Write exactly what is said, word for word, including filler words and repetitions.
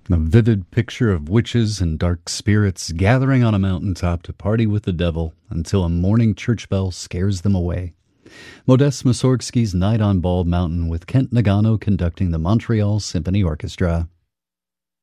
A vivid picture of witches and dark spirits gathering on a mountaintop to party with the devil until a morning church bell scares them away. Modest Mussorgsky's Night on Bald Mountain with Kent Nagano conducting the Montreal Symphony Orchestra.